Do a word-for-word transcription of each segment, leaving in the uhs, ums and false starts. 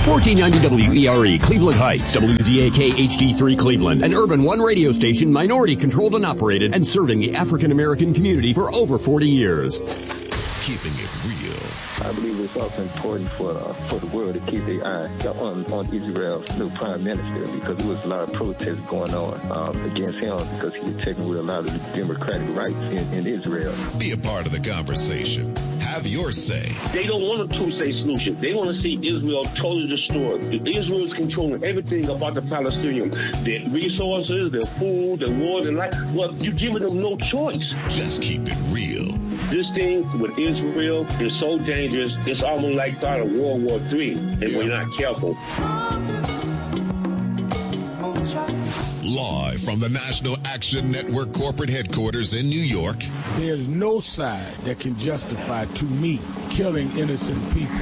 fourteen ninety W E R E, Cleveland Heights, W Z A K H D three Cleveland, an urban one radio station, minority controlled and operated, and serving the African American community for over forty years. Keeping it real. I believe it's also important for uh, for the world to keep their eye on, on Israel's new prime minister, because there was a lot of protests going on um, against him because he was taking away a lot of the democratic rights in, in Israel. Be a part of the conversation. Have your say. They don't want a two-state solution. They want to see Israel totally destroyed. Israel is controlling everything about the Palestinians. Their resources, their food, their water, and life. Well, you're giving them no choice. Just keep it real. This thing with Israel is so dangerous, it's almost like start of World War Three, and yeah. we're not careful. Live from the National Action Network corporate headquarters in New York. There's no side that can justify, to me, killing innocent people.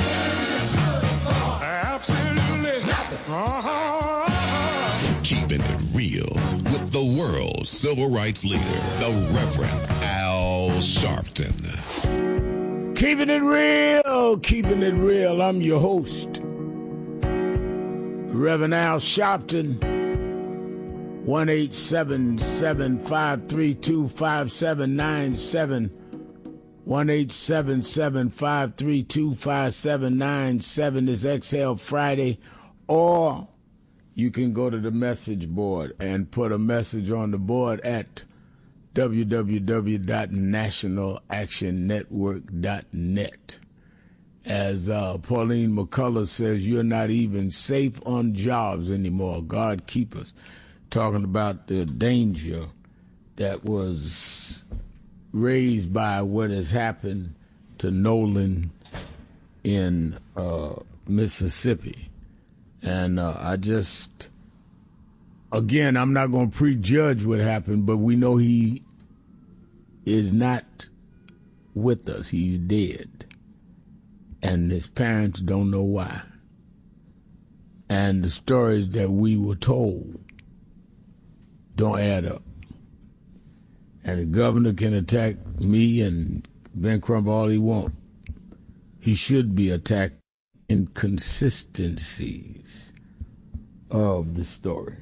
Absolutely nothing. Uh-huh. Keeping it real with the world's civil rights leader, the Reverend Al Sharpton. Keeping it real, keeping it real. I'm your host, Reverend Al Sharpton. one eight seven seven, five three two, five seven nine seven. one eight seven seven, five three two, five seven nine seven is Exhale Friday. Or you can go to the message board and put a message on the board at w w w dot national action network dot net. As uh, Pauline McCullough says, you're not even safe on jobs anymore. God keep us. Talking about the danger that was raised by what has happened to Nolan in uh, Mississippi. And uh, I just, again, I'm not going to prejudge what happened, but we know he is not with us. He's dead. And his parents don't know why. And the stories that we were told don't add up. And the governor can attack me and Ben Crump all he wants. He should be attacked inconsistencies of the story.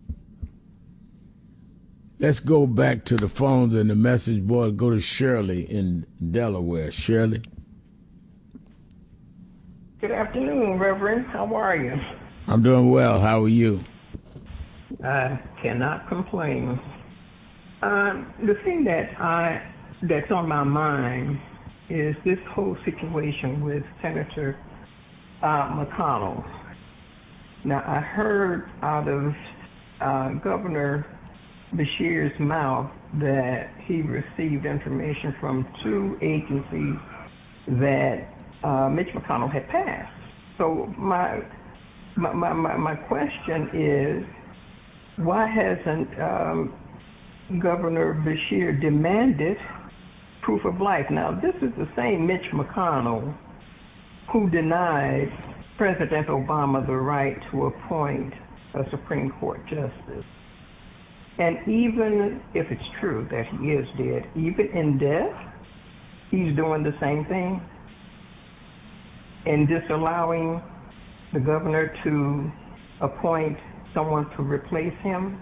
Let's go back to the phones and the message board. Go to Shirley in Delaware. Shirley? Good afternoon, Reverend. How are you? I'm doing well. How are you? I cannot complain. Um, the thing that I that's on my mind is this whole situation with Senator uh, McConnell. Now, I heard out of uh, Governor Beshear's mouth that he received information from two agencies that uh, Mitch McConnell had passed. So my my my, my question is, why hasn't um, Governor Beshear demanded proof of life? Now, this is the same Mitch McConnell who denied President Obama the right to appoint a Supreme Court justice. And even if it's true that he is dead, even in death, he's doing the same thing and disallowing the governor to appoint someone to replace him.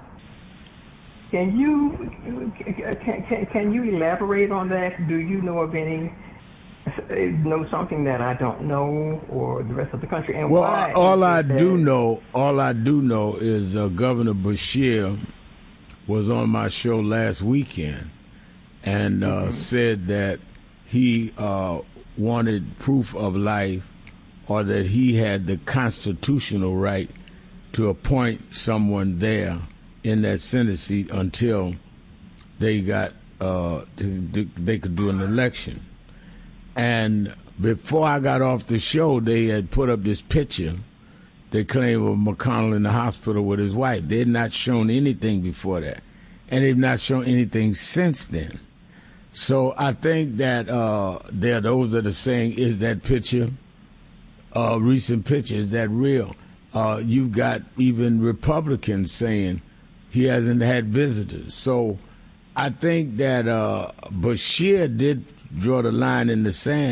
Can you can, can, can you elaborate on that? Do you know of any, know something that I don't know, or the rest of the country? And well, why all I that? do know, all I do know is uh, Governor Beshear was on my show last weekend and uh, mm-hmm. said that he uh, wanted proof of life, or that he had the constitutional right to appoint someone there in that Senate seat until they got uh, to, to, they could do an election. And before I got off the show, they had put up this picture they claim of McConnell in the hospital with his wife. They had not shown anything before that, and they've not shown anything since then. So I think that uh, there are those that are saying, is that picture, uh, recent picture, is that real? Uh, you've got even Republicans saying he hasn't had visitors. So I think that uh, Beshear did draw the line in the sand,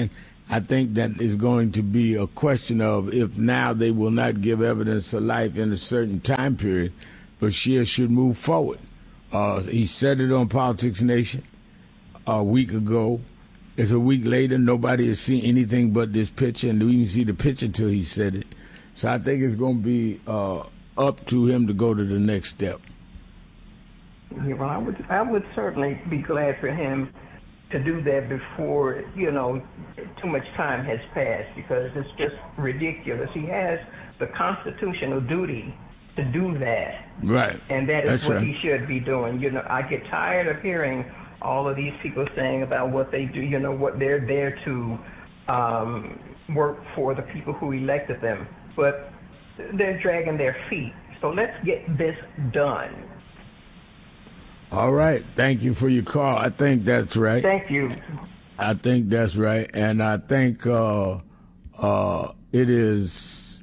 I think that is going to be a question of if now they will not give evidence of life in a certain time period, Bashir should move forward. Uh, he said it on Politics Nation a week ago. It's a week later. Nobody has seen anything but this picture, and we didn't see the picture until he said it. So I think it's going to be uh, up to him to go to the next step. Yeah, well, I would, I would certainly be glad for him to do that before, you know, too much time has passed, because it's just ridiculous. He has the constitutional duty to do that. Right. And that is That's what right. he should be doing. You know, I get tired of hearing all of these people saying about what they do, you know, what they're there to um, work for the people who elected them. But they're dragging their feet. So let's get this done. All right. Thank you for your call. I think that's right. Thank you. I think that's right. And I think uh, uh, it is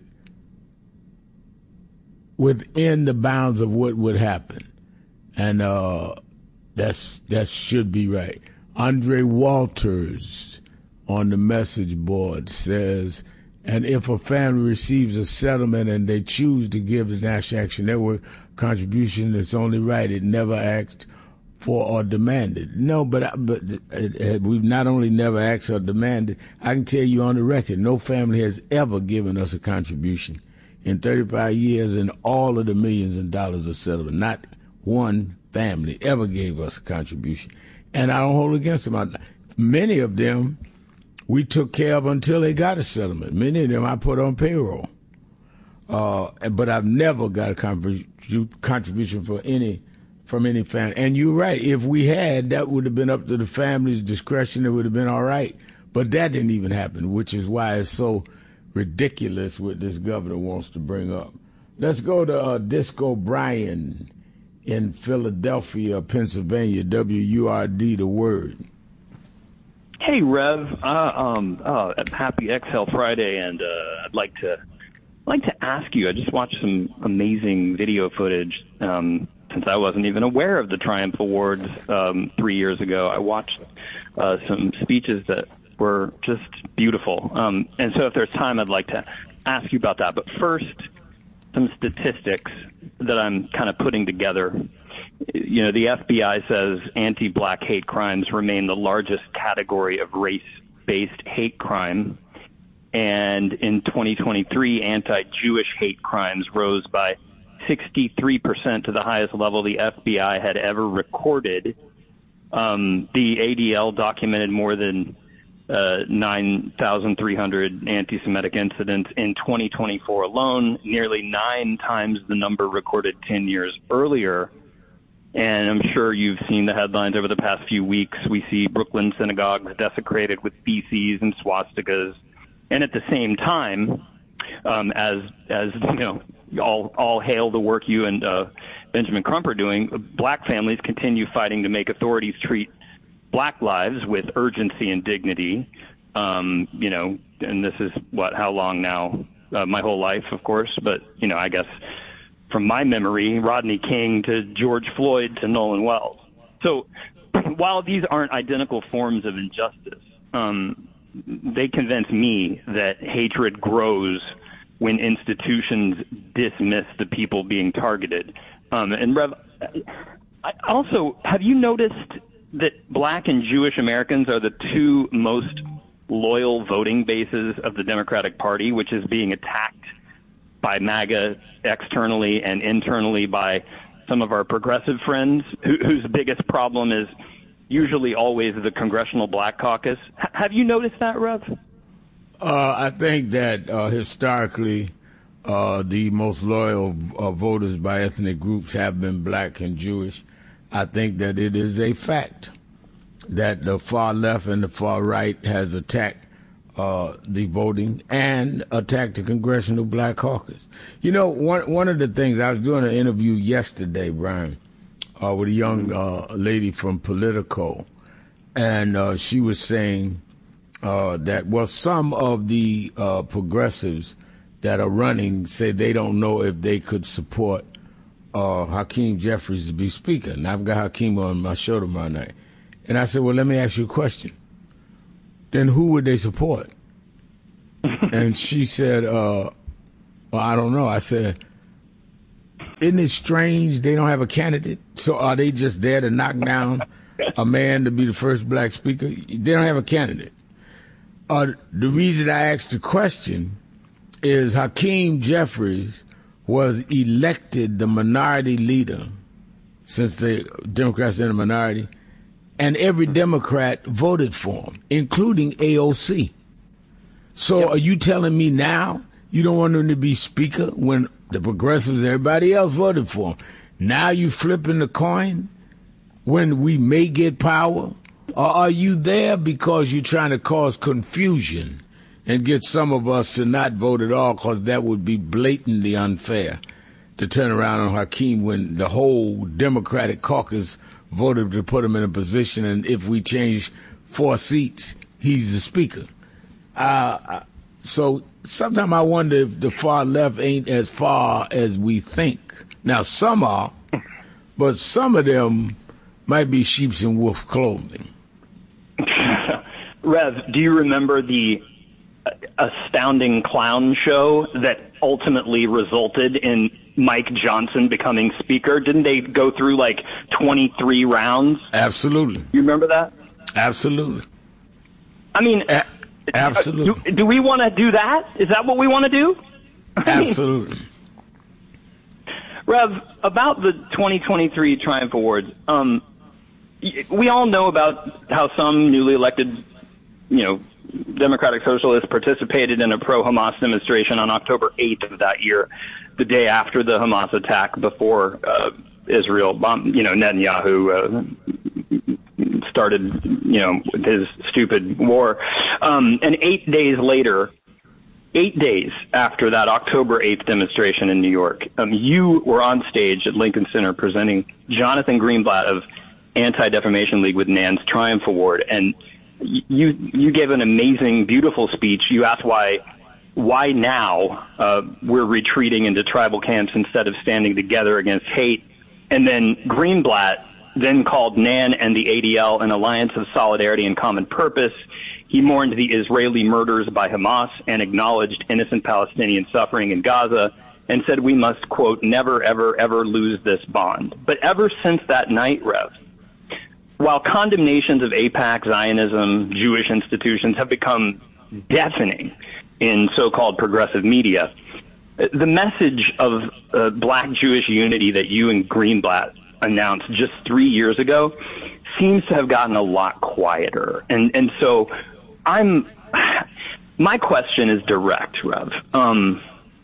within the bounds of what would happen. And uh, that's that should be right. Andre Walters on the message board says, and if a family receives a settlement and they choose to give the National Action Network contribution, it's only right. It never asked for or demanded. No, but but we've not only never asked or demanded, I can tell you on the record, no family has ever given us a contribution in thirty-five years and all of the millions of dollars of settlement. Not one family ever gave us a contribution. And I don't hold against them. Many of them we took care of until they got a settlement. Many of them I put on payroll. Uh, but I've never got a contribu- contribution for any from any family. And you're right. If we had, that would have been up to the family's discretion. It would have been all right. But that didn't even happen, which is why it's so ridiculous what this governor wants to bring up. Let's go to uh, Disco Brian in Philadelphia, Pennsylvania, W U R D, The Word. Hey, Rev. Uh, um, uh, happy Exhale Friday, and uh, I'd like to like to ask you. I just watched some amazing video footage um, since I wasn't even aware of the Triumph Awards um, three years ago. I watched uh, some speeches that were just beautiful. Um, and so if there's time, I'd like to ask you about that. But first, some statistics that I'm kind of putting together. You know, the F B I says anti-black hate crimes remain the largest category of race-based hate crime. And in twenty twenty-three, anti-Jewish hate crimes rose by sixty-three percent to the highest level the F B I had ever recorded. Um, the A D L documented more than uh, nine thousand three hundred anti-Semitic incidents in twenty twenty-four alone, nearly nine times the number recorded ten years earlier. And I'm sure you've seen the headlines over the past few weeks. We see Brooklyn synagogues desecrated with feces and swastikas. And at the same time, um, as, as you know, all, all hail the work you and uh, Benjamin Crump are doing, black families continue fighting to make authorities treat black lives with urgency and dignity. Um, you know, and this is, what, how long now? Uh, my whole life, of course. But, you know, I guess from my memory, Rodney King to George Floyd to Nolan Wells. So while these aren't identical forms of injustice, um, they convince me that hatred grows when institutions dismiss the people being targeted. Um, and Rev, I also, have you noticed that black and Jewish Americans are the two most loyal voting bases of the Democratic Party, which is being attacked by MAGA externally and internally by some of our progressive friends, who, whose biggest problem is usually always the Congressional Black Caucus. H- have you noticed that, Rev? Uh, I think that uh, historically uh, the most loyal uh, voters by ethnic groups have been black and Jewish. I think that it is a fact that the far left and the far right has attacked Uh, the voting and attack the Congressional Black Caucus. You know, one one of the things, I was doing an interview yesterday, Brian, uh, with a young uh, lady from Politico, and uh, she was saying uh, that, well, some of the uh, progressives that are running say they don't know if they could support uh, Hakeem Jeffries to be speaker. And I've got Hakeem on my show tomorrow night. And I said, well, let me ask you a question. Then who would they support? And she said, uh, well, I don't know. I said, isn't it strange they don't have a candidate? So are they just there to knock down a man to be the first black speaker? They don't have a candidate. Uh, the reason I asked the question is Hakeem Jeffries was elected the minority leader since the Democrats are in the minority, and every Democrat voted for him, including A O C. So yep. Are you telling me now you don't want him to be speaker when the progressives, everybody else voted for him? Now you flipping the coin when we may get power? Or are you there because you're trying to cause confusion and get some of us to not vote at all, because that would be blatantly unfair to turn around on Hakeem when the whole Democratic caucus voted to put him in a position, and if we change four seats, he's the speaker. Uh, so sometimes I wonder if the far left ain't as far as we think. Now, some are, but some of them might be sheep's in wolf clothing. Rev, do you remember the astounding clown show that ultimately resulted in Mike Johnson becoming speaker? Didn't they go through like twenty-three rounds? Absolutely. You remember that? Absolutely. I mean, A- absolutely. Do, do we want to do that? Is that what we want to do? Absolutely. Rev, about the twenty twenty-three Triumph Awards, um, we all know about how some newly elected, you know, Democratic Socialists participated in a pro-Hamas demonstration on October eighth of that year, the day after the Hamas attack, before uh, Israel, bomb, you know, Netanyahu uh, started, you know, his stupid war. Um, and eight days later, eight days after that October eighth demonstration in New York, um, you were on stage at Lincoln Center presenting Jonathan Greenblatt of Anti-Defamation League with Nan's Triumph Award, and You you gave an amazing, beautiful speech. You asked why why now uh, we're retreating into tribal camps instead of standing together against hate. And then Greenblatt then called Nan and the A D L an alliance of solidarity and common purpose. He mourned the Israeli murders by Hamas and acknowledged innocent Palestinian suffering in Gaza and said we must, quote, never, ever, ever lose this bond. But ever since that night, Rev, while condemnations of AIPAC, Zionism, Jewish institutions have become deafening in so-called progressive media, the message of uh, black Jewish unity that you and Greenblatt announced just three years ago seems to have gotten a lot quieter. And and so I'm my question is direct, Rev. Um,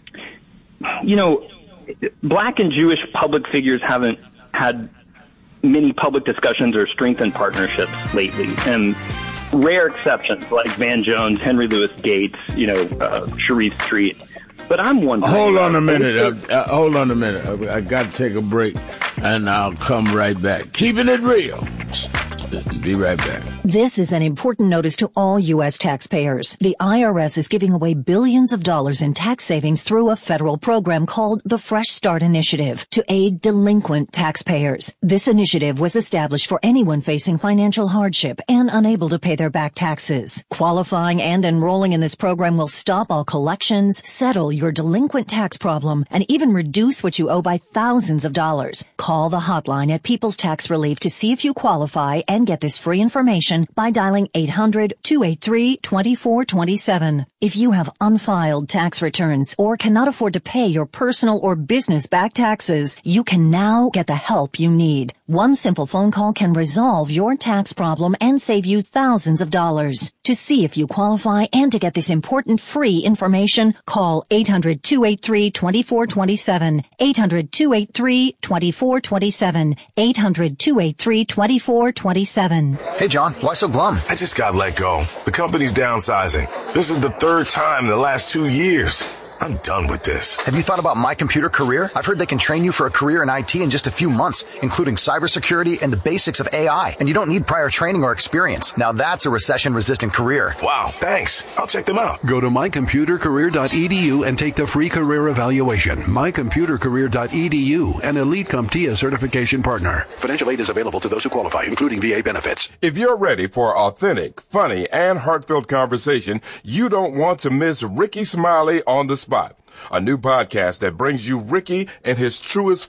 you know, black and Jewish public figures haven't had many public discussions or strengthened partnerships lately, and rare exceptions like Van Jones, Henry Louis Gates, you know, uh, Sharif Street. But I'm wondering. Hold on a minute. Uh, uh, hold on a minute. I, I got to take a break, and I'll come right back. Keeping it real. Be right back. This is an important notice to all U S taxpayers. The I R S is giving away billions of dollars in tax savings through a federal program called the Fresh Start Initiative to aid delinquent taxpayers. This initiative was established for anyone facing financial hardship and unable to pay their back taxes. Qualifying and enrolling in this program will stop all collections, settle your delinquent tax problem, and even reduce what you owe by thousands of dollars. Call the hotline at People's Tax Relief to see if you qualify and get this free information by dialing eight hundred, two eight three, two four two seven. If you have unfiled tax returns or cannot afford to pay your personal or business back taxes, you can now get the help you need. One simple phone call can resolve your tax problem and save you thousands of dollars. To see if you qualify and to get this important free information, call eight hundred, two eight three, two four two seven, eight hundred, two eight three, two four two seven, eight hundred, two eight three, two four two seven. Hey, John, why so glum? I just got let go. The company's downsizing. This is the third time in the last two years. I'm done with this. Have you thought about My Computer Career? I've heard they can train you for a career in I T in just a few months, including cybersecurity and the basics of A I. And you don't need prior training or experience. Now that's a recession-resistant career. Wow, thanks. I'll check them out. Go to my computer career dot e d u and take the free career evaluation. my computer career dot e d u, an Elite CompTIA certification partner. Financial aid is available to those who qualify, including V A benefits. If you're ready for authentic, funny, and heartfelt conversation, you don't want to miss Ricky Smiley on the Spot, a new podcast that brings you Ricky in his truest